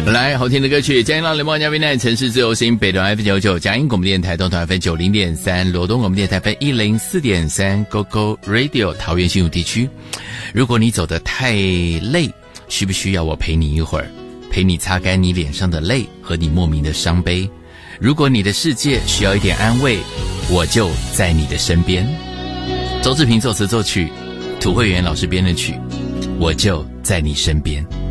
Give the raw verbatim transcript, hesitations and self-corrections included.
来，好听的歌曲，嘉音浪联邦嘉宾奈城市自由行，北段 F 九九，嘉音广播电台东团 F 九零点三，罗东广播电台 F 一零四点三 ，Go Go Radio 桃园新竹地区。如果你走得太累，需不需要我陪你一会儿，陪你擦干你脸上的泪和你莫名的伤悲？如果你的世界需要一点安慰，我就在你的身边。周志平作词作曲，涂慧源老师编的曲，我就在你身边。